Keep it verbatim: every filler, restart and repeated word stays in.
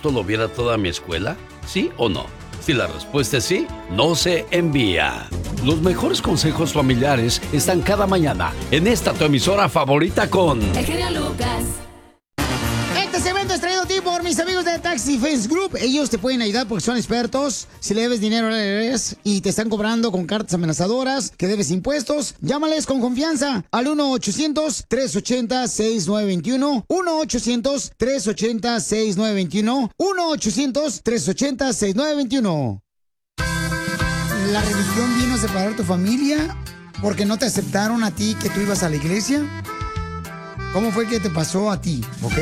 esto lo viera toda mi escuela? ¿Sí o no? Si la respuesta es sí, no se envía. Los mejores consejos familiares están cada mañana en esta tu emisora favorita con... El genio Lucas. Este segmento es traído a ti por mis amigos de Taxi Face Group. Ellos te pueden ayudar porque son expertos. Si le debes dinero, le debes y te están cobrando con cartas amenazadoras, que debes impuestos, llámales con confianza al uno ochocientos, tres ochenta, sesenta y nueve veintiuno. uno ochocientos, tres ochenta, sesenta y nueve veintiuno. uno ochocientos, tres ochenta, sesenta y nueve veintiuno. ¿La religión vino a separar tu familia porque no te aceptaron a ti que tú ibas a la iglesia? ¿Cómo fue que te pasó a ti? ¿Ok?